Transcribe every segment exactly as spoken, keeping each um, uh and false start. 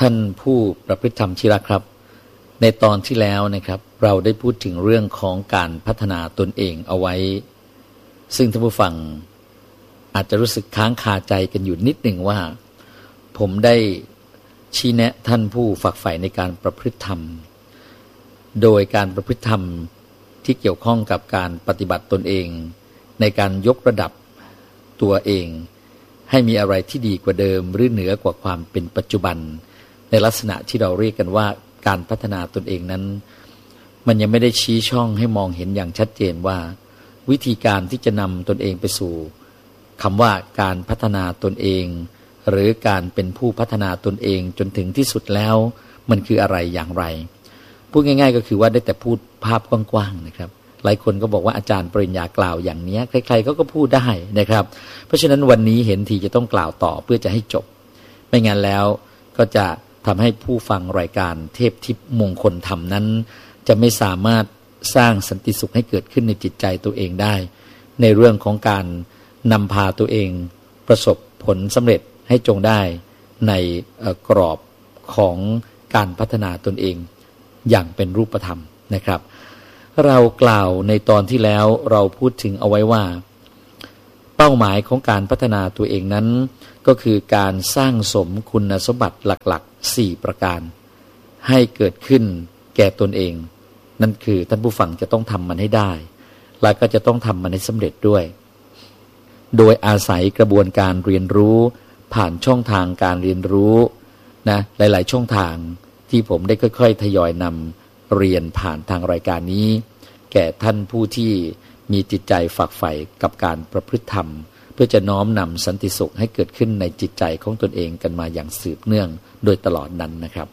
ท่านผู้ประพฤติธรรมที่รักครับในตอนที่แล้วนะครับเราได้พูดถึงเรื่องของการพัฒนาตนเองเอาไว้ซึ่งท่านผู้ฟังอาจจะรู้สึกค้างคาใจกันอยู่นิดหนึ่งว่าผมได้ชี้แนะท่านผู้ฝักใฝ่ในการประพฤติธรรมโดยการประพฤติธรรมที่เกี่ยวข้องกับการปฏิบัติตนเองในการยกระดับตัวเองให้มีอะไรที่ดีกว่าเดิมหรือเหนือกว่าความเป็นปัจจุบันในลักษณะที่เราเรียกกันว่าการพัฒนาตนเองนั้นมันยังไม่ได้ชี้ช่องให้มองเห็นอย่างชัดเจนว่าวิธีการที่จะนำตนเองไปสู่คำว่าการพัฒนาตนเองหรือการเป็นผู้พัฒนาตนเองจนถึงที่สุดแล้วมันคืออะไรอย่างไรพูดง่ายๆก็คือว่าได้แต่พูดภาพกว้างๆนะครับหลายคนก็บอกว่าอาจารย์ปริญญากล่าวอย่างนี้ใครๆเขาก็พูดได้นะครับเพราะฉะนั้นวันนี้เห็นทีจะต้องกล่าวต่อเพื่อจะให้จบไม่งั้นแล้วก็จะทำให้ผู้ฟังรายการเทพทิพย์มงคลธรรมนั้นจะไม่สามารถสร้างสันติสุขให้เกิดขึ้นในจิตใจตัวเองได้ในเรื่องของการนำพาตัวเองประสบผลสำเร็จให้จงได้ในกรอบของการพัฒนาตนเองอย่างเป็นรูปธรรมนะครับเรากล่าวในตอนที่แล้วเราพูดถึงเอาไว้ว่าเป้าหมายของการพัฒนาตัวเองนั้นก็คือการสร้างสมคุณสมบัติหลักๆสี่ประการให้เกิดขึ้นแก่ตนเองนั่นคือท่านผู้ฟังจะต้องทำมันให้ได้และก็จะต้องทำมันให้สำเร็จด้วยโดยอาศัยกระบวนการเรียนรู้ผ่านช่องทางการเรียนรู้นะหลายๆช่องทางที่ผมได้ค่อยๆทยอยนำเรียนผ่านทางรายการนี้แก่ท่านผู้ที่มีจิตใจฝักใฝ่กับการประพฤติธรรมเพื่อจะน้อมนำสันติสุขให้เกิดขึ้นในจิตใจของตนเองกันมาอย่างสืบเนื่องโดยตลอดนั้นนะครับ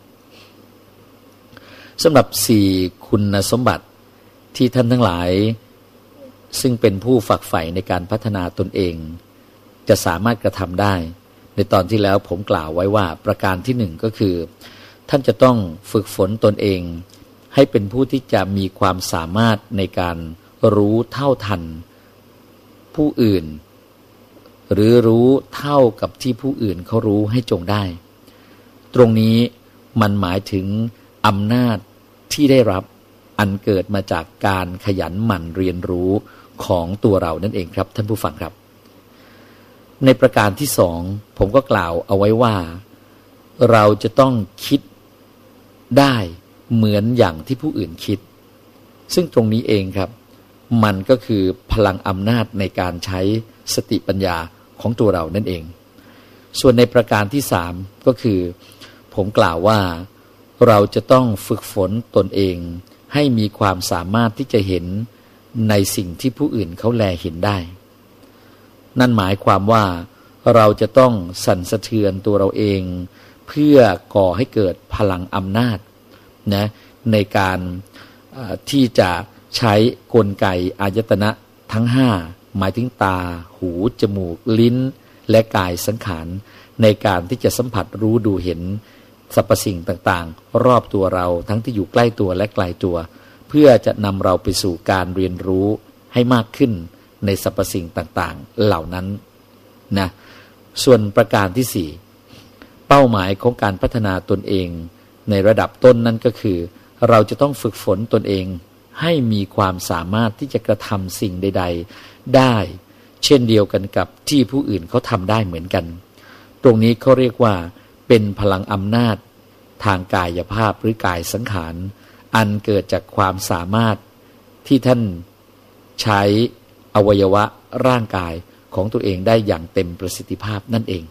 สำหรับสี่คุณสมบัติที่ท่านทั้งหลายซึ่งเป็นผู้ฝักใฝ่ในการพัฒนาตนเองจะสามารถกระทำได้ในตอนที่แล้วผมกล่าวไว้ว่าประการที่หนึ่งก็คือท่านจะต้องฝึกฝนตนเองให้เป็นผู้ที่จะมีความสามารถในการรู้เท่าทันผู้อื่นหรือรู้เท่ากับที่ผู้อื่นเขารู้ให้จงได้ตรงนี้มันหมายถึงอำนาจที่ได้รับอันเกิดมาจากการขยันหมั่นเรียนรู้ของตัวเรานั่นเองครับท่านผู้ฟังครับในประการที่สองผมก็กล่าวเอาไว้ว่าเราจะต้องคิดได้เหมือนอย่างที่ผู้อื่นคิดซึ่งตรงนี้เองครับมันก็คือพลังอำนาจในการใช้สติปัญญาของตัวเรานั่นเองส่วนในประการที่สามก็คือผมกล่าวว่าเราจะต้องฝึกฝนตนเองให้มีความสามารถที่จะเห็นในสิ่งที่ผู้อื่นเขาแลเห็นได้นั่นหมายความว่าเราจะต้องสั่นสะเทือนตัวเราเองเพื่อก่อให้เกิดพลังอำนาจนะในการที่จะใช้กลไกอายตนะทั้งห้าหมายถึงตาหูจมูกลิ้นและกายสังขารในการที่จะสัมผัสรู้ดูเห็นสรรพสิ่งต่างๆรอบตัวเราทั้งที่อยู่ใกล้ตัวและไกลตัวเพื่อจะนำเราไปสู่การเรียนรู้ให้มากขึ้นในสรรพสิ่งต่างๆเหล่านั้นนะส่วนประการที่สี่เป้าหมายของการพัฒนาตนเองในระดับต้นนั้นก็คือเราจะต้องฝึกฝนตนเองให้มีความสามารถที่จะกระทำสิ่งใดๆได้เช่นเดียวกันกับที่ผู้อื่นเขาทำได้เหมือนกันตรงนี้เขาเรียกว่าเป็นพลังอำนาจทางกายภาพหรือกายสังขารอันเกิดจากความสามารถที่ท่านใช้อวัยวะร่างกายของตัวเองได้อย่างเต็มประสิทธิภาพนั่นเอง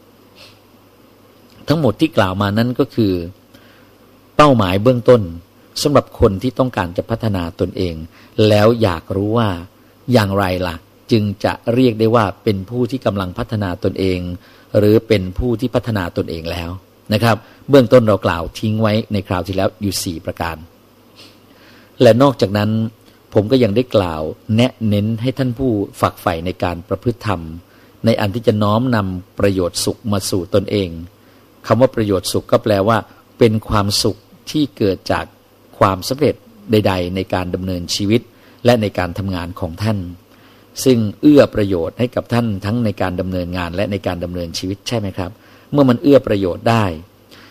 ทั้งหมดที่กล่าวมานั้นก็คือเป้าหมายเบื้องต้นสำหรับคนที่ต้องการจะพัฒนาตนเองแล้วอยากรู้ว่าอย่างไรล่ะจึงจะเรียกได้ว่าเป็นผู้ที่กำลังพัฒนาตนเองหรือเป็นผู้ที่พัฒนาตนเองแล้วนะครับเบื้องต้นเรากล่าวทิ้งไว้ในคราวที่แล้วอยู่สี่ประการและนอกจากนั้นผมก็ยังได้กล่าวแนะเน้นให้ท่านผู้ฝักใฝ่ในการประพฤติธรรมในอันที่จะน้อมนำประโยชน์สุขมาสู่ตนเองคำว่าประโยชน์สุขก็แปลว่าเป็นความสุขที่เกิดจากความสำเร็จใดๆในการดำเนินชีวิตและในการทำงานของท่านซึ่งเอื้อประโยชน์ให้กับท่านทั้งในการดำเนินงานและในการดำเนินชีวิตใช่ไหมครับเมื่อมันเอื้อประโยชน์ได้ใ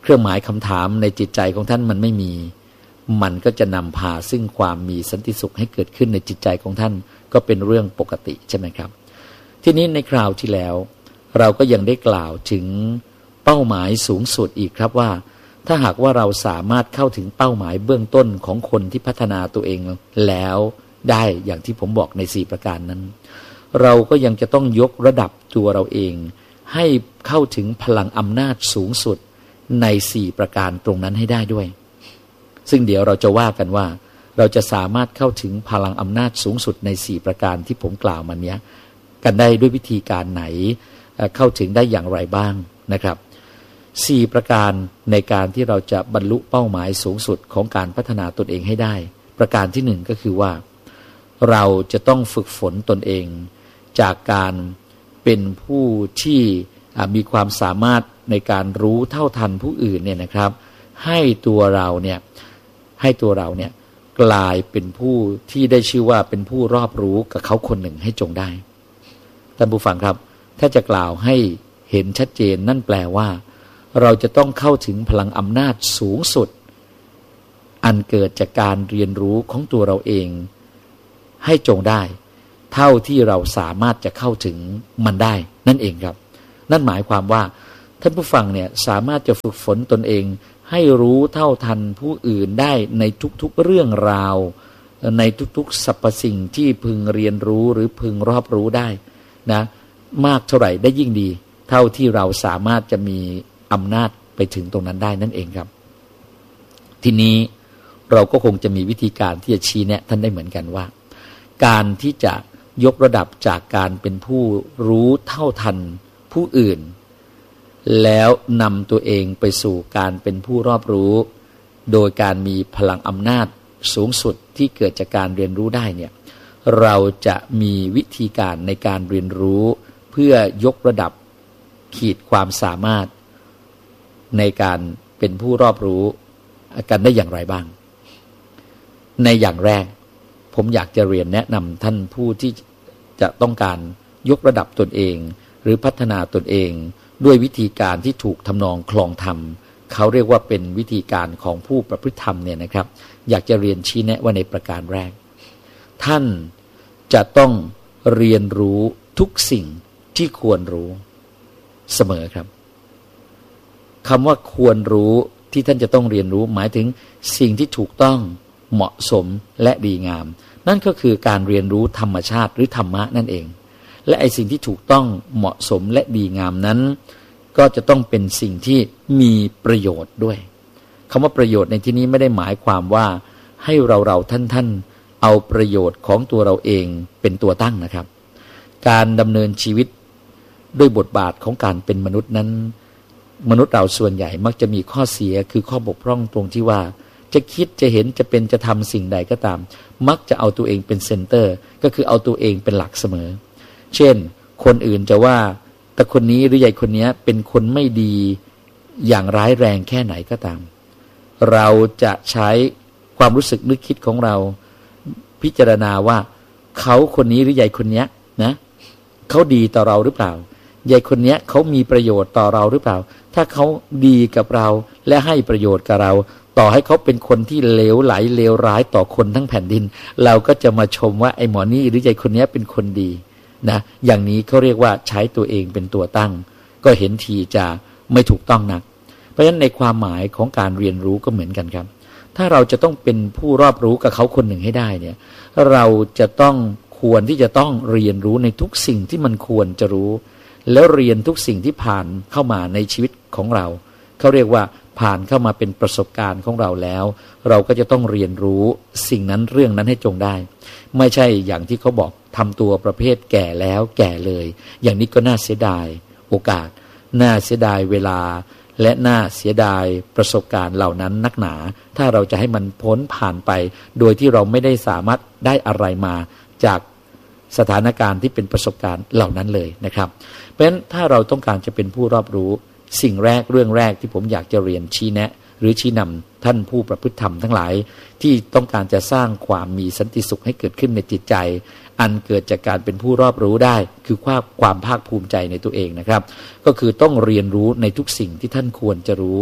รื่องหมายคำถามในจิตใจของท่านมันไม่มีมันก็จะนำพาซึ่งความมีสันติสุขให้เกิดขึ้นในจิตใจของท่านก็เป็นเรื่องปกติใช่ไหมครับทีนี้ในคราวที่แล้วเราก็ยังได้กล่าวถึงเป้าหมายสูงสุดอีกครับว่าถ้าหากว่าเราสามารถเข้าถึงเป้าหมายเบื้องต้นของคนที่พัฒนาตัวเองแล้วได้อย่างที่ผมบอกในสี่ประการนั้นเราก็ยังจะต้องยกระดับตัวเราเองให้เข้าถึงพลังอำนาจสูงสุดในสี่ประการตรงนั้นให้ได้ด้วยซึ่งเดี๋ยวเราจะว่ากันว่าเราจะสามารถเข้าถึงพลังอำนาจสูงสุดในสี่ประการที่ผมกล่าวมาเนี้ยกันได้ด้วยวิธีการไหนเข้าถึงได้อย่างไรบ้างนะครับสี่ประการในการที่เราจะบรรลุเป้าหมายสูงสุดของการพัฒนาตนเองให้ได้ประการที่หนึ่งก็คือว่าเราจะต้องฝึกฝนตนเองจากการเป็นผู้ที่มีความสามารถในการรู้เท่าทันผู้อื่นเนี่ยนะครับให้ตัวเราเนี่ยให้ตัวเราเนี่ยกลายเป็นผู้ที่ได้ชื่อว่าเป็นผู้รอบรู้กับเขาคนหนึ่งให้จงได้ท่านผู้ฟังครับถ้าจะกล่าวให้เห็นชัดเจนนั่นแปลว่าเราจะต้องเข้าถึงพลังอำนาจสูงสุดอันเกิดจากการเรียนรู้ของตัวเราเองให้จงได้เท่าที่เราสามารถจะเข้าถึงมันได้นั่นเองครับนั่นหมายความว่าท่านผู้ฟังเนี่ยสามารถจะฝึกฝนตนเองให้รู้เท่าทันผู้อื่นได้ในทุกๆเรื่องราวในทุกๆสรรพสิ่งที่พึงเรียนรู้หรือพึงรอบรู้ได้นะมากเท่าไหร่ได้ยิ่งดีเท่าที่เราสามารถจะมีอำนาจไปถึงตรงนั้นได้นั่นเองครับทีนี้เราก็คงจะมีวิธีการที่จะชี้แนะท่านได้เหมือนกันว่าการที่จะยกระดับจากการเป็นผู้รู้เท่าทันผู้อื่นแล้วนำตัวเองไปสู่การเป็นผู้รอบรู้โดยการมีพลังอำนาจสูงสุดที่เกิดจากการเรียนรู้ได้เนี่ยเราจะมีวิธีการในการเรียนรู้เพื่อยกระดับขีดความสามารถในการเป็นผู้รอบรู้กันได้อย่างไรบ้างในอย่างแรกผมอยากจะเรียนแนะนำท่านผู้ที่จะต้องการยกระดับตนเองหรือพัฒนาตนเองด้วยวิธีการที่ถูกทำนองคลองธรรมเขาเรียกว่าเป็นวิธีการของผู้ประพฤติธรรมเนี่ยนะครับอยากจะเรียนชี้แนะว่าในประการแรกท่านจะต้องเรียนรู้ทุกสิ่งที่ควรรู้เสมอครับคำว่าควรรู้ที่ท่านจะต้องเรียนรู้หมายถึงสิ่งที่ถูกต้องเหมาะสมและดีงามนั่นก็คือการเรียนรู้ธรรมชาติหรือธรรมะนั่นเองและไอ้สิ่งที่ถูกต้องเหมาะสมและดีงามนั้นก็จะต้องเป็นสิ่งที่มีประโยชน์ด้วยคำว่าประโยชน์ในที่นี้ไม่ได้หมายความว่าให้เราเราท่านท่านเอาประโยชน์ของตัวเราเองเป็นตัวตั้งนะครับการดำเนินชีวิตด้วยบทบาทของการเป็นมนุษย์นั้นมนุษย์เราส่วนใหญ่มักจะมีข้อเสียคือข้อบกพร่องตรงที่ว่าจะคิดจะเห็นจะเป็นจะทำสิ่งใดก็ตามมักจะเอาตัวเองเป็นเซนเตอร์ก็คือเอาตัวเองเป็นหลักเสมอเช่นคนอื่นจะว่าแต่คนนี้หรือใหญ่คนนี้เป็นคนไม่ดีอย่างร้ายแรงแค่ไหนก็ตามเราจะใช้ความรู้สึกนึกคิดของเราพิจารณาว่าเขาคนนี้หรือใหญ่คนนี้นะเขาดีต่อเราหรือเปล่าใหญ่คนนี้เขามีประโยชน์ต่อเราหรือเปล่าถ้าเขาดีกับเราและให้ประโยชน์กับเราต่อให้เขาเป็นคนที่เลวไหลเลวร้ายต่อคนทั้งแผ่นดินเราก็จะมาชมว่าไอ้หมอนี่หรือใหญ่คนนี้เป็นคนดีนะอย่างนี้เขาเรียกว่าใช้ตัวเองเป็นตัวตั้งก็เห็นทีจะไม่ถูกต้องนักเพราะฉะนั้นในความหมายของการเรียนรู้ก็เหมือนกันครับถ้าเราจะต้องเป็นผู้รอบรู้กับเขาคนหนึ่งให้ได้เนี่ยเราจะต้องควรที่จะต้องเรียนรู้ในทุกสิ่งที่มันควรจะรู้แล้วเรียนทุกสิ่งที่ผ่านเข้ามาในชีวิตของเราเขาเรียกว่าผ่านเข้ามาเป็นประสบการณ์ของเราแล้วเราก็จะต้องเรียนรู้สิ่งนั้นเรื่องนั้นให้จงได้ไม่ใช่อย่างที่เขาบอกทำตัวประเภทแก่แล้วแก่เลยอย่างนี้ก็น่าเสียดายโอกาสน่าเสียดายเวลาและน่าเสียดายประสบการณ์เหล่านั้นนักหนาถ้าเราจะให้มันพ้นผ่านไปโดยที่เราไม่ได้สามารถได้อะไรมาจากสถานการณ์ที่เป็นประสบการณ์เหล่านั้นเลยนะครับเพราะฉะนั้นถ้าเราต้องการจะเป็นผู้รอบรู้สิ่งแรกเรื่องแรกที่ผมอยากจะเรียนชี้แนะหรือชี้นำท่านผู้ประพฤติธรรมทั้งหลายที่ต้องการจะสร้างความมีสันติสุขให้เกิดขึ้นในจิตใจอันเกิดจากการเป็นผู้รอบรู้ได้คือความความภาคภูมิใจในตัวเองนะครับก็คือต้องเรียนรู้ในทุกสิ่งที่ท่านควรจะรู้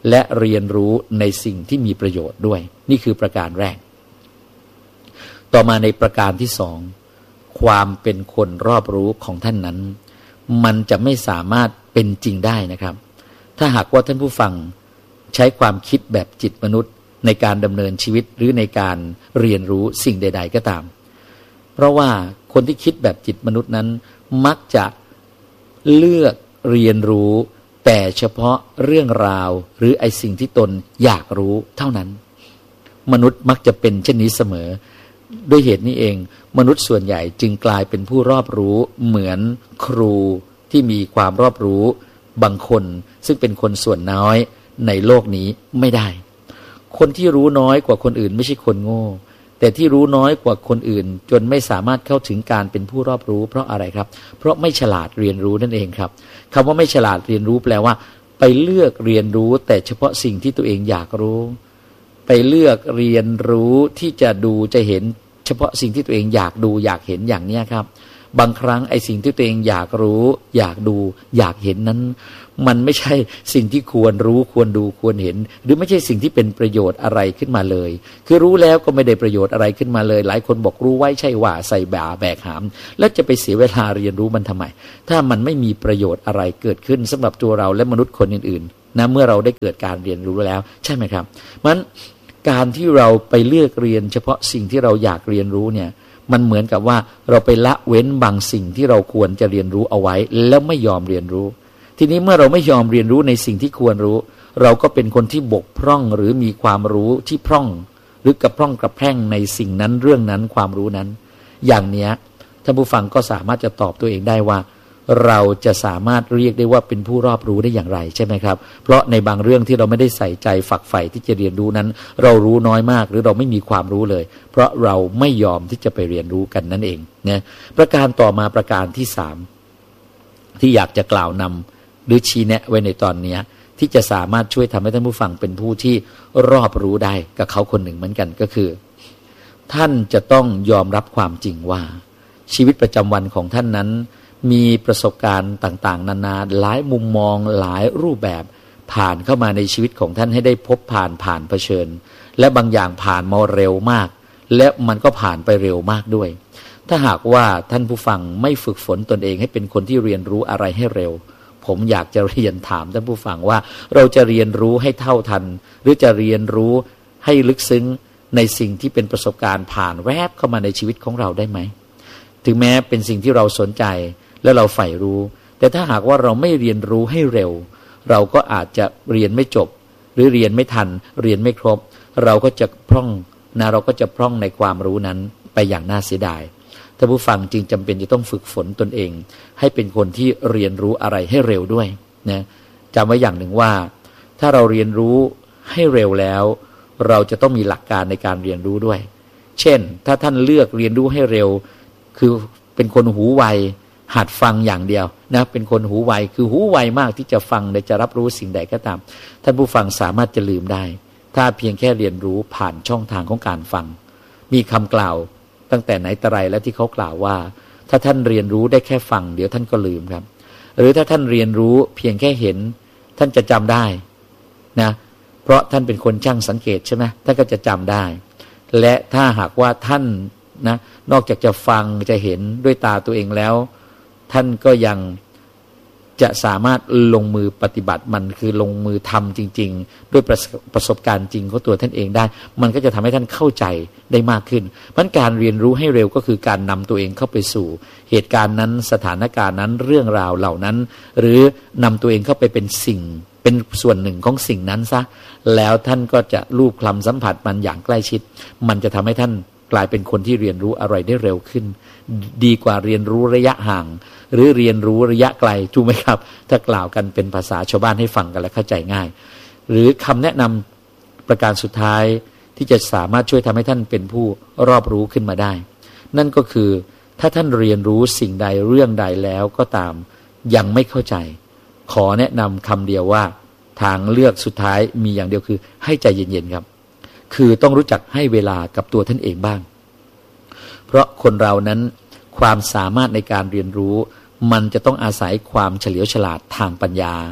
และเรียนรู้ในสิ่งที่มีประโยชน์ด้วยนี่คือประการแรกต่อมาในประการที่สองความเป็นคนรอบรู้ของท่านนั้นมันจะไม่สามารถเป็นจริงได้นะครับถ้าหากว่าท่านผู้ฟังใช้ความคิดแบบจิตมนุษย์ในการดำเนินชีวิตหรือในการเรียนรู้สิ่งใดๆก็ตามเพราะว่าคนที่คิดแบบจิตมนุษย์นั้นมักจะเลือกเรียนรู้แต่เฉพาะเรื่องราวหรือไอ้สิ่งที่ตนอยากรู้เท่านั้นมนุษย์มักจะเป็นเช่นนี้เสมอด้วยเหตุนี้เองมนุษย์ส่วนใหญ่จึงกลายเป็นผู้รอบรู้เหมือนครูที่มีความรอบรู้บางคนซึ่งเป็นคนส่วนน้อยในโลกนี้ไม่ได้คนที่รู้น้อยกว่าคนอื่นไม่ใช่คนโง่แต่ที่รู้น้อยกว่าคนอื่นจนไม่สามารถเข้าถึงการเป็นผู้รอบรู้เพราะอะไรครับเพราะไม่ฉลาดเรียนรู้นั่นเองครับคำว่าไม่ฉลาดเรียนรู้แปลว่าไปเลือกเรียนรู้แต่เฉพาะสิ่งที่ตัวเองอยากรู้ไปเลือกเรียนรู้ที่จะดูจะเห็นเฉพาะสิ่งที่ตัวเองอยากดูอยากเห็นอย่างนี้ครับบางครั้งไอ้สิ่งที่ตัวเองอยากรู้อยากดูอยากเห็นนั้นมันไม่ใช่สิ่งที่ควรรู้ควรดูควรเห็นหรือไม่ใช่สิ่งที่เป็นประโยชน์อะไรขึ้นมาเลยคือรู้แล้วก็ไม่ได้ประโยชน์อะไรขึ้นมาเลยหลายคนบอกรู้ไว้ใช่ว่าใส่บ่าแบกหามแล้วจะไปเสียเวลาเรียนรู้มันทำไมถ้ามันไม่มีประโยชน์อะไรเกิดขึ้นสำหรับตัวเราและมนุษย์คนอื่นๆนะเมื่อเราได้เกิดการเรียนรู้แล้วใช่ไหมครับมันการที่เราไปเลือกเรียนเฉพาะสิ่งที่เราอยากเรียนรู้เนี่ยมันเหมือนกับว่าเราไปละเว้นบางสิ่งที่เราควรจะเรียนรู้เอาไว้แล้วไม่ยอมเรียนรู้ทีนี้เมื่อเราไม่ยอมเรียนรู้ในสิ่งที่ควรรู้เราก็เป็นคนที่บกพร่องหรือมีความรู้ที่พร่องหรือกระพร่องกระแพร่งในสิ่งนั้นเรื่องนั้นความรู้นั้นอย่างเนี้ยท่านผู้ฟังก็สามารถจะตอบตัวเองได้ว่าเราจะสามารถเรียกได้ว่าเป็นผู้รอบรู้ได้อย่างไรใช่ไหมครับเพราะในบางเรื่องที่เราไม่ได้ใส่ใจฝักใฝ่ที่จะเรียนรู้นั้นเรารู้น้อยมากหรือเราไม่มีความรู้เลยเพราะเราไม่ยอมที่จะไปเรียนรู้กันนั่นเองนะประการต่อมาประการที่สามที่อยากจะกล่าวนำหรือชี้แนะไว้ในตอนนี้ที่จะสามารถช่วยทำให้ท่านผู้ฟังเป็นผู้ที่รอบรู้ได้กับเขาคนหนึ่งเหมือนกันก็คือท่านจะต้องยอมรับความจริงว่าชีวิตประจำวันของท่านนั้นมีประสบการณ์ต่างๆนานาหลายมุมมองหลายรูปแบบผ่านเข้ามาในชีวิตของท่านให้ได้พบผ่านผ่านเผชิญและบางอย่างผ่านมาเร็วมากและมันก็ผ่านไปเร็วมากด้วยถ้าหากว่าท่านผู้ฟังไม่ฝึกฝนตนเองให้เป็นคนที่เรียนรู้อะไรให้เร็วผมอยากจะเรียนถามท่านผู้ฟังว่าเราจะเรียนรู้ให้เท่าทันหรือจะเรียนรู้ให้ลึกซึ้งในสิ่งที่เป็นประสบการณ์ผ่านแวบเข้ามาในชีวิตของเราได้ไหมถึงแม้เป็นสิ่งที่เราสนใจและเราใฝ่รู้แต่ถ้าหากว่าเราไม่เรียนรู้ให้เร็วเราก็อาจจะเรียนไม่จบหรือเรียนไม่ทันเรียนไม่ครบเราก็จะพร่องนะเราก็จะพร่องในความรู้นั้นไปอย่างน่าเสียดายท่านผู้ฟังจึงจำเป็นจะต้องฝึกฝนตนเองให้เป็นคนที่เรียนรู้อะไรให้เร็วด้วยนะจำไว้อย่างหนึ่งว่าถ้าเราเรียนรู้ให้เร็วแล้วเราจะต้องมีหลักการในการเรียนรู้ด้วยเช่นถ้าท่านเลือกเรียนรู้ให้เร็วคือเป็นคนหูไวหัดฟังอย่างเดียวนะเป็นคนหูไวคือหูไวมากที่จะฟังและจะรับรู้สิ่งใดก็ตามท่านผู้ฟังสามารถจะลืมได้ถ้าเพียงแค่เรียนรู้ผ่านช่องทางของการฟังมีคำกล่าวตั้งแต่ไหนแต่ไรแล้วที่เขากล่าวว่าถ้าท่านเรียนรู้ได้แค่ฟังเดี๋ยวท่านก็ลืมครับหรือถ้าท่านเรียนรู้เพียงแค่เห็นท่านจะจำได้นะเพราะท่านเป็นคนช่างสังเกตใช่ไหมท่านก็จะจำได้และถ้าหากว่าท่านนะนอกจากจะฟังจะเห็นด้วยตาตัวเองแล้วท่านก็ยังจะสามารถลงมือปฏิบัติมันคือลงมือทำจริงๆด้วยประประสบการณ์จริงของตัวท่านเองได้มันก็จะทำให้ท่านเข้าใจได้มากขึ้นเพราะการเรียนรู้ให้เร็วก็คือการนำตัวเองเข้าไปสู่เหตุการณ์นั้นสถานการณ์นั้นเรื่องราวเหล่านั้นหรือนำตัวเองเข้าไปเป็นสิ่งเป็นส่วนหนึ่งของสิ่งนั้นซะแล้วท่านก็จะลูบคลำสัมผัสมันอย่างใกล้ชิดมันจะทำให้ท่านกลายเป็นคนที่เรียนรู้อะไรได้เร็วขึ้นดีกว่าเรียนรู้ระยะห่างหรือเรียนรู้ระยะไกลถูกไหมครับถ้ากล่าวกันเป็นภาษาชาวบ้านให้ฟังกันและเข้าใจง่ายหรือคำแนะนำประการสุดท้ายที่จะสามารถช่วยทำให้ท่านเป็นผู้รอบรู้ขึ้นมาได้นั่นก็คือถ้าท่านเรียนรู้สิ่งใดเรื่องใดแล้วก็ตามยังไม่เข้าใจขอแนะนำคำเดียวว่าทางเลือกสุดท้ายมีอย่างเดียวคือให้ใจเย็นๆครับคือต้องรู้จักให้เวลากับตัวท่านเองบ้างเพราะคนเรานั้นความสามารถในการเรียนรู้มันจะต้องอาศัยความเฉลียวฉลาดทางปัญญา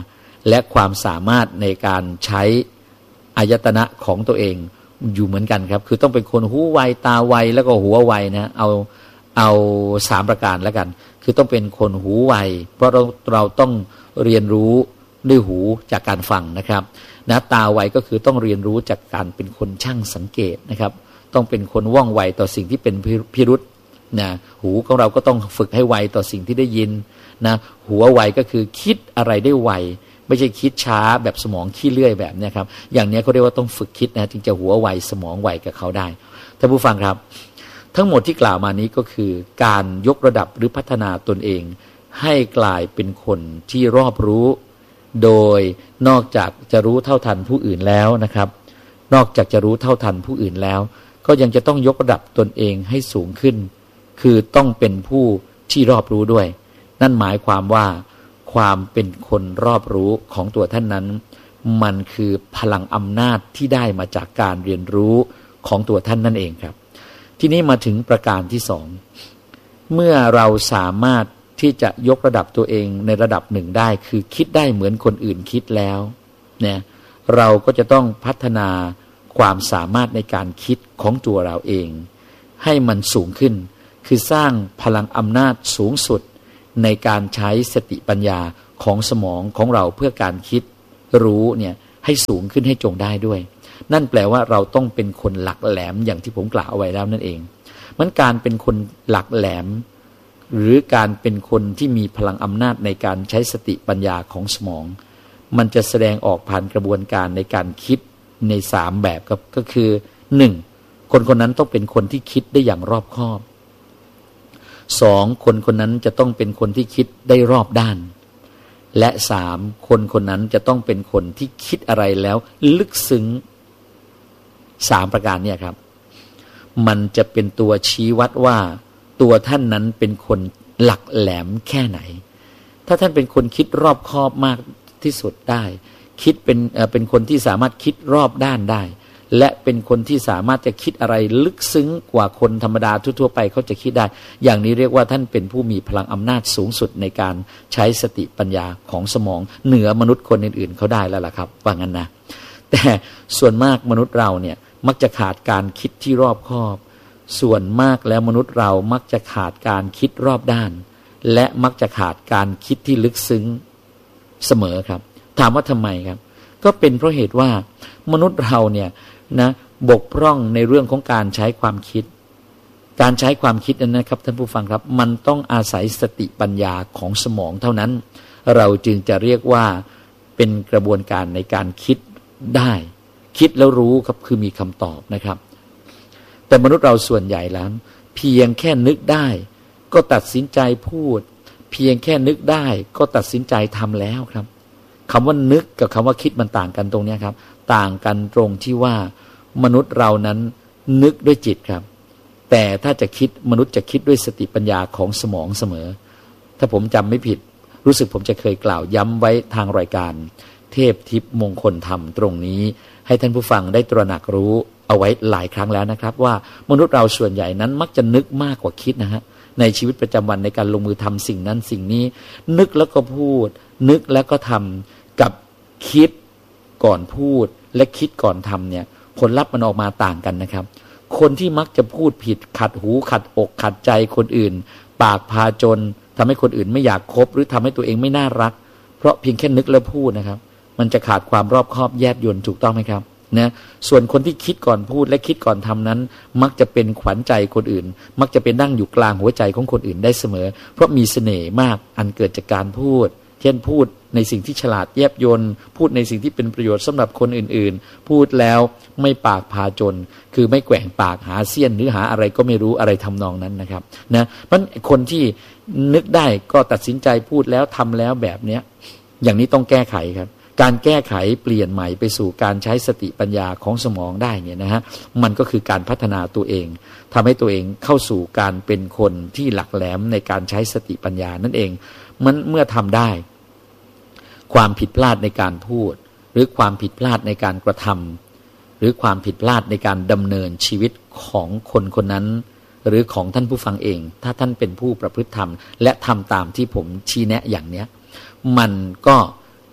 และความสามารถในการใช้อายตนะของตัวเองอยู่เหมือนกันครับคือต้องเป็นคนหูไวตาไวแล้วก็หัวไวนะเอาเอาสามประการแล้วกันคือต้องเป็นคนหูไวเพราะเราเราต้องเรียนรู้ด้วยหูจากการฟังนะครับนะตาไวก็คือต้องเรียนรู้จากการเป็นคนช่างสังเกตนะครับต้องเป็นคนว่องไวต่อสิ่งที่เป็นพิรุธนะหูของเราก็ต้องฝึกให้ไวต่อสิ่งที่ได้ยินนะหัวไวก็คือคิดอะไรได้ไวไม่ใช่คิดช้าแบบสมองขี้เลื่อยแบบนี้ครับอย่างนี้เขาเรียกว่าต้องฝึกคิดนะจึงจะหัวไวสมองไวกับเขาได้ท่านผู้ฟังครับทั้งหมดที่กล่าวมานี้ก็คือการยกระดับหรือพัฒนาตนเองให้กลายเป็นคนที่รอบรู้โดยนอกจากจะรู้เท่าทันผู้อื่นแล้วนะครับนอกจากจะรู้เท่าทันผู้อื่นแล้วก็ยังจะต้องยกระดับตนเองให้สูงขึ้นคือต้องเป็นผู้ที่รอบรู้ด้วยนั่นหมายความว่าความเป็นคนรอบรู้ของตัวท่านนั้นมันคือพลังอำนาจที่ได้มาจากการเรียนรู้ของตัวท่านนั่นเองครับทีนี้มาถึงประการที่สองเมื่อเราสามารถที่จะยกระดับตัวเองในระดับหนึ่งได้คือคิดได้เหมือนคนอื่นคิดแล้วเนี่ยเราก็จะต้องพัฒนาความสามารถในการคิดของตัวเราเองให้มันสูงขึ้นคือสร้างพลังอำนาจสูงสุดในการใช้สติปัญญาของสมองของเราเพื่อการคิดรู้เนี่ยให้สูงขึ้นให้จงได้ด้วยนั่นแปลว่าเราต้องเป็นคนหลักแหลมอย่างที่ผมกล่าวเอาไว้แล้วนั่นเองมันการเป็นคนหลักแหลมหรือการเป็นคนที่มีพลังอำนาจในการใช้สติปัญญาของสมองมันจะแสดงออกผ่านกระบวนการในการคิดในสามแบบครับก็คือหนึ่งคนคนนั้นต้องเป็นคนที่คิดได้อย่างรอบคอบสองคนคนนั้นจะต้องเป็นคนที่คิดได้รอบด้านและสามคนคนนั้นจะต้องเป็นคนที่คิดอะไรแล้วลึกซึ้งสามประการเนี่ยครับมันจะเป็นตัวชี้วัดว่าตัวท่านนั้นเป็นคนหลักแหลมแค่ไหนถ้าท่านเป็นคนคิดรอบคอบมากที่สุดได้คิดเป็นเอ่อเป็นคนที่สามารถคิดรอบด้านได้และเป็นคนที่สามารถจะคิดอะไรลึกซึ้งกว่าคนธรรมดาทั่วๆไปเขาจะคิดได้อย่างนี้เรียกว่าท่านเป็นผู้มีพลังอำนาจสูงสุดในการใช้สติปัญญาของสมองเหนือมนุษย์คนอื่นๆเขาได้แล้วล่ะครับว่างั้นนะแต่ส่วนมากมนุษย์เราเนี่ยมักจะขาดการคิดที่รอบคอบส่วนมากแล้วมนุษย์เรามักจะขาดการคิดรอบด้านและมักจะขาดการคิดที่ลึกซึ้งเสมอครับถามว่าทำไมครับก็เป็นเพราะเหตุว่ามนุษย์เราเนี่ยนะบกพร่องในเรื่องของการใช้ความคิดการใช้ความคิดนั้นนะครับท่านผู้ฟังครับมันต้องอาศัยสติปัญญาของสมองเท่านั้นเราจึงจะเรียกว่าเป็นกระบวนการในการคิดได้คิดแล้วรู้ครับคือมีคำตอบนะครับแต่มนุษย์เราส่วนใหญ่แล้วเพียงแค่นึกได้ก็ตัดสินใจพูดเพียงแค่นึกได้ก็ตัดสินใจทำแล้วครับคำว่านึกกับคำว่าคิดมันต่างกันตรงนี้ครับต่างกันตรงที่ว่ามนุษย์เรานั้นนึกด้วยจิตครับแต่ถ้าจะคิดมนุษย์จะคิดด้วยสติปัญญาของสมองเสมอถ้าผมจำไม่ผิดรู้สึกผมจะเคยกล่าวย้ำไว้ทางรายการเทพทิพย์มงคลธรรมตรงนี้ให้ท่านผู้ฟังได้ตระหนักรู้เอาไว้หลายครั้งแล้วนะครับว่ามนุษย์เราส่วนใหญ่นั้นมักจะนึกมากกว่าคิดนะฮะในชีวิตประจำวันในการลงมือทำสิ่งนั้นสิ่งนี้นึกแล้วก็พูดนึกแล้วก็ทำกับคิดก่อนพูดและคิดก่อนทำเนี่ยผลลัพธ์มันออกมาต่างกันนะครับคนที่มักจะพูดผิดขัดหูขัดอกขัดใจคนอื่นปากพาจนทำให้คนอื่นไม่อยากคบหรือทำให้ตัวเองไม่น่ารักเพราะเพียงแค่นึกแล้วพูดนะครับมันจะขาดความรอบคอบแยบยลถูกต้องไหมครับนะส่วนคนที่คิดก่อนพูดและคิดก่อนทำนั้นมักจะเป็นขวัญใจคนอื่นมักจะเป็นนั่งอยู่กลางหัวใจของคนอื่นได้เสมอเพราะมีเสน่ห์มากอันเกิดจากการพูดเช่นพูดในสิ่งที่ฉลาดแยบยลพูดในสิ่งที่เป็นประโยชน์สำหรับคนอื่นๆพูดแล้วไม่ปากพาจนคือไม่แกว่งปากหาเสี้ยนหรือหาอะไรก็ไม่รู้อะไรทำนองนั้นนะครับนะเพราะคนที่นึกได้ก็ตัดสินใจพูดแล้วทำแล้วแบบเนี้ยอย่างนี้ต้องแก้ไขครับการแก้ไขเปลี่ยนใหม่ไปสู่การใช้สติปัญญาของสมองได้เนี่ยนะฮะมันก็คือการพัฒนาตัวเองทำให้ตัวเองเข้าสู่การเป็นคนที่หลักแหลมในการใช้สติปัญญานั่นเองมันเมื่อทำได้ความผิดพลาดในการพูดหรือความผิดพลาดในการกระทำหรือความผิดพลาดในการดำเนินชีวิตของคนคนนั้นหรือของท่านผู้ฟังเองถ้าท่านเป็นผู้ประพฤติธรรมและทำตามที่ผมชี้แนะอย่างเนี้ยมันก็จะ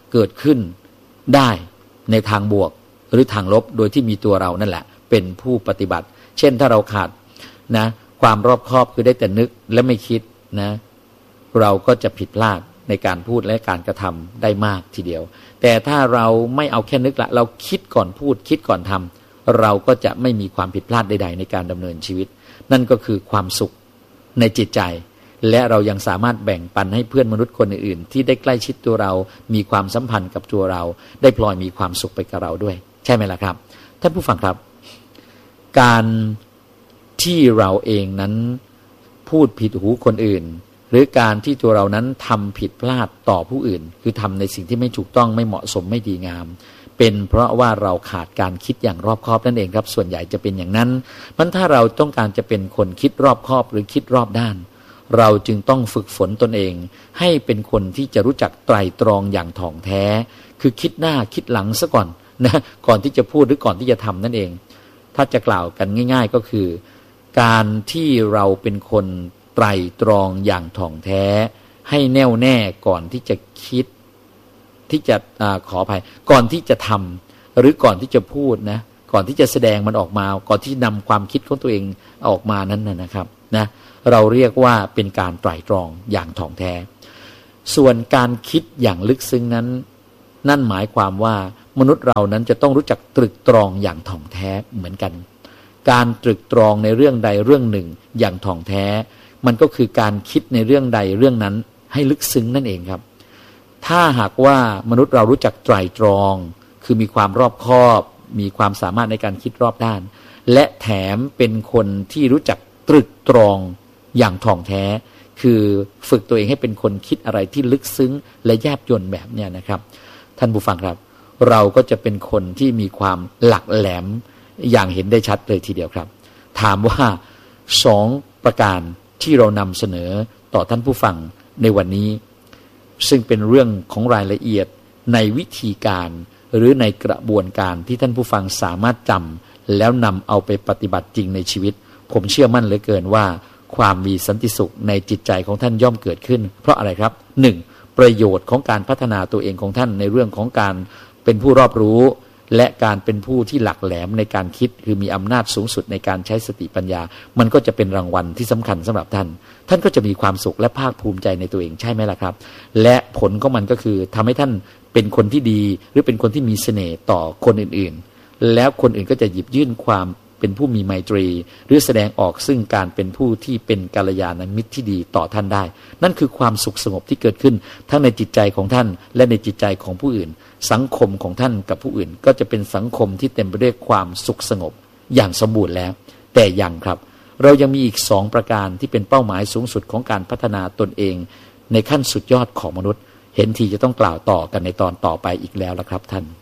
เกิดขึ้นได้ในทางบวกหรือทางลบโดยที่มีตัวเรานั่นแหละเป็นผู้ปฏิบัติเช่นถ้าเราขาดนะความรอบคอบคือได้แต่นึกและไม่คิดนะเราก็จะผิดพลาดในการพูดและการกระทำได้มากทีเดียวแต่ถ้าเราไม่เอาแค่นึกละเราคิดก่อนพูดคิดก่อนทำเราก็จะไม่มีความผิดพลาดใดๆในการดำเนินชีวิตนั่นก็คือความสุขในจิตใจและเรายังสามารถแบ่งปันให้เพื่อนมนุษย์คนอื่นๆที่ได้ใกล้ชิดตัวเรามีความสัมพันธ์กับตัวเราได้พลอยมีความสุขไปกับเราด้วยใช่ไหมล่ะครับท่านผู้ฟังครับการที่เราเองนั้นพูดผิดหูคนอื่นหรือการที่ตัวเรานั้นทำผิดพลาดต่อผู้อื่นคือทำในสิ่งที่ไม่ถูกต้องไม่เหมาะสมไม่ดีงามเป็นเพราะว่าเราขาดการคิดอย่างรอบคอบนั่นเองครับส่วนใหญ่จะเป็นอย่างนั้นมันถ้าเราต้องการจะเป็นคนคิดรอบคอบหรือคิดรอบด้านเราจึงต้องฝึกฝนตนเองให้เป็นคนที่จะรู้จักไตร่ตรองอย่างถ่องแท้คือคิดหน้าคิดหลังซะก่อนนะก่อนที่จะพูดหรือก่อนที่จะทำนั่นเองถ้าจะกล่าวกันง่ายๆก็คือการที่เราเป็นคนไตร่ตรองอย่างถ่องแท้ให้แน่วแน่ก่อนที่จะคิดที่จะอ่าขออภัยก่อนที่จะทำหรือก่อนที่จะพูดนะก่อนที่จะแสดงมันออกมาก่อนที่นำความคิดของตัวเองออกมานั้นนะครับนะเราเรียกว่าเป็นการไตร่ตรองอย่างถ่องแท้ส่วนการคิดอย่างลึกซึ้งนั้นนั่นหมายความว่ามนุษย์เรานั้นจะต้องรู้จักตรึกตรองอย่างถ่องแท้เหมือนกันการตรึกตรองในเรื่องใดเรื่องหนึ่งอย่างถ่องแท้มันก็คือการคิดในเรื่องใดเรื่องนั้นให้ลึกซึ้งนั่นเองครับถ้าหากว่ามนุษย์เรารู้จักไตร่ตรองคือมีความรอบคอบมีความสามารถในการคิดรอบด้านและแถมเป็นคนที่รู้จักตรึกตรองอย่างถ่องแท้คือฝึกตัวเองให้เป็นคนคิดอะไรที่ลึกซึ้งและแยบยลแบบเนี้ยนะครับท่านผู้ฟังครับเราก็จะเป็นคนที่มีความหลักแหลมอย่างเห็นได้ชัดเลยทีเดียวครับถามว่าสองประการที่เรานำเสนอต่อท่านผู้ฟังในวันนี้ซึ่งเป็นเรื่องของรายละเอียดในวิธีการหรือในกระบวนการที่ท่านผู้ฟังสามารถจำแล้วนำเอาไปปฏิบัติจริงในชีวิตผมเชื่อมั่นเหลือเกินว่าความมีสันติสุขในจิตใจของท่านย่อมเกิดขึ้นเพราะอะไรครับหนึ่งประโยชน์ของการพัฒนาตัวเองของท่านในเรื่องของการเป็นผู้รอบรู้และการเป็นผู้ที่หลักแหลมในการคิดคือมีอำนาจสูงสุดในการใช้สติปัญญามันก็จะเป็นรางวัลที่สำคัญสำหรับท่านท่านก็จะมีความสุขและภาคภูมิใจในตัวเองใช่ไหมล่ะครับและผลของมันก็คือทำให้ท่านเป็นคนที่ดีหรือเป็นคนที่มีเสน่ห์ต่อคนอื่นๆแล้วคนอื่นก็จะหยิบยื่นความเป็นผู้มีไมตรีหรือแสดงออกซึ่งการเป็นผู้ที่เป็นกัลยาณมิตรที่ดีต่อท่านได้นั่นคือความสุขสงบที่เกิดขึ้นทั้งในจิตใจของท่านและในจิตใจของผู้อื่นสังคมของท่านกับผู้อื่นก็จะเป็นสังคมที่เต็มไปด้วยความสุขสงบอย่างสมบูรณ์แล้วแต่ยังครับเรายังมีอีกสองประการที่เป็นเป้าหมายสูงสุดของการพัฒนาตนเองในขั้นสุดยอดของมนุษย์เห็นทีจะต้องกล่าวต่อกันในตอนต่อไปอีกแล้วละครับท่าน